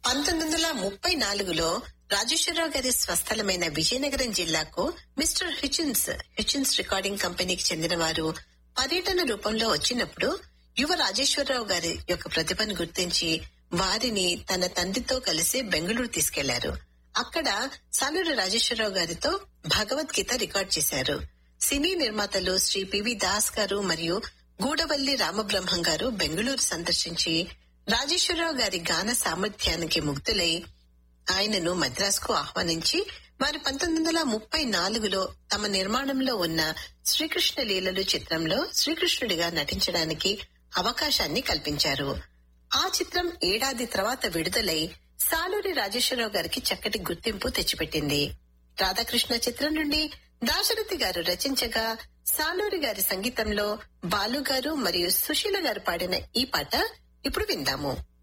1934లో రాజేశ్వరరావు గారి స్వస్థలమైన విజయనగరం జిల్లాకు mister హిచిన్స్ recording కంపెనీకి చెందిన వారు పర్యటన రూపంలో వచ్చినప్పుడు యువ రాజేశ్వరరావు గారి యొక్క ప్రతిభను గుర్తించి వారిని తన తండ్రితో కలిసి బెంగళూరు తీసుకెళ్లారు. అక్కడ సాలూరి రాజేశ్వరరావు గారితో భగవద్గీత రికార్డ్ చేశారు. సినీ నిర్మాతలు శ్రీ పివి దాస్ గారు మరియు గూడవల్లి రామబ్రహ్మం గారు బెంగళూరు సందర్శించి రాజేశ్వరరావు గారి గాన సామర్థ్యానికి ముగ్ధులై ఆయనను మద్రాసుకు ఆహ్వానించి వారు 1934లో తమ నిర్మాణంలో ఉన్న శ్రీకృష్ణ లీలలు చిత్రంలో శ్రీకృష్ణుడిగా నటించడానికి అవకాశాన్ని కల్పించారు. ఆ చిత్రం ఏడాది తర్వాత విడుదలై సాలూరి రాజేశ్వరరావు గారికి చక్కటి గుర్తింపు తెచ్చిపెట్టింది. రాధాకృష్ణ చిత్రం నుండి దాశరథి గారు రచించగా సాలూరి గారి సంగీతంలో బాలు గారు మరియు సుశీల గారు పాడిన ఈ పాట ఇప్పుడు విందాము.